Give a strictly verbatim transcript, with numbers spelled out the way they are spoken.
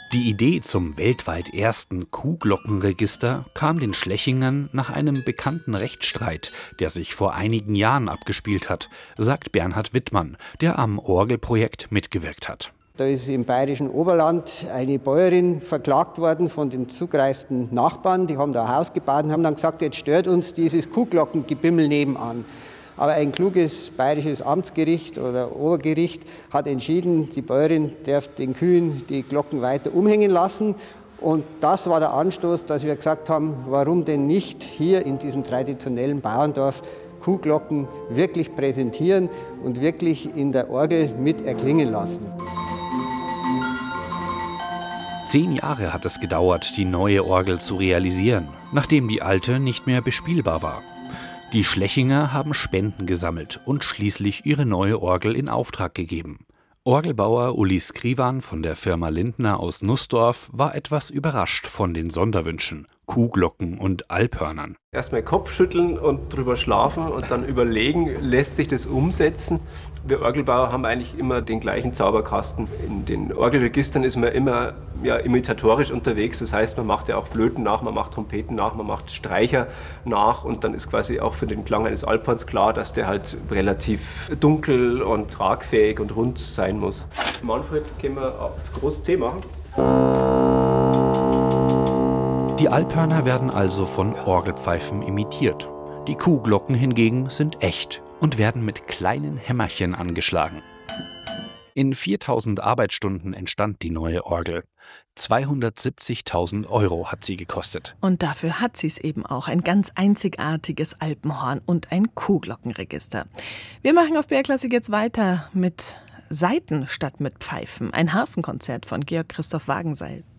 Die Idee zum weltweit ersten Kuhglockenregister kam den Schlechingern nach einem bekannten Rechtsstreit, der sich vor einigen Jahren abgespielt hat, sagt Bernhard Wittmann, der am Orgelprojekt mitgewirkt hat. Da ist im bayerischen Oberland eine Bäuerin verklagt worden von den zugereisten Nachbarn. Die haben da ein Haus gebaut und haben dann gesagt, jetzt stört uns dieses Kuhglockengebimmel nebenan. Aber ein kluges bayerisches Amtsgericht oder Obergericht hat entschieden, die Bäuerin darf den Kühen die Glocken weiter umhängen lassen. Und das war der Anstoß, dass wir gesagt haben, warum denn nicht hier in diesem traditionellen Bauerndorf Kuhglocken wirklich präsentieren und wirklich in der Orgel mit erklingen lassen. Zehn Jahre hat es gedauert, die neue Orgel zu realisieren, nachdem die alte nicht mehr bespielbar war. Die Schlechinger haben Spenden gesammelt und schließlich ihre neue Orgel in Auftrag gegeben. Orgelbauer Uli Skrivan von der Firma Lindner aus Nussdorf war etwas überrascht von den Sonderwünschen, Kuhglocken und Alphörnern. Erstmal Kopfschütteln und drüber schlafen und dann überlegen, lässt sich das umsetzen. Wir Orgelbauer haben eigentlich immer den gleichen Zauberkasten. In den Orgelregistern ist man immer ja, imitatorisch unterwegs. Das heißt, man macht ja auch Flöten nach, man macht Trompeten nach, man macht Streicher nach. Und dann ist quasi auch für den Klang eines Alphorns klar, dass der halt relativ dunkel und tragfähig und rund sein muss. Manfred, können wir auf groß C machen? Die Alphörner werden also von Orgelpfeifen imitiert. Die Kuhglocken hingegen sind echt und werden mit kleinen Hämmerchen angeschlagen. In viertausend Arbeitsstunden entstand die neue Orgel. zweihundertsiebzigtausend Euro hat sie gekostet. Und dafür hat sie es eben auch, ein ganz einzigartiges Alpenhorn und ein Kuhglockenregister. Wir machen auf B R Klassik jetzt weiter mit Saiten statt mit Pfeifen. Ein Harfenkonzert von Georg Christoph Wagenseil.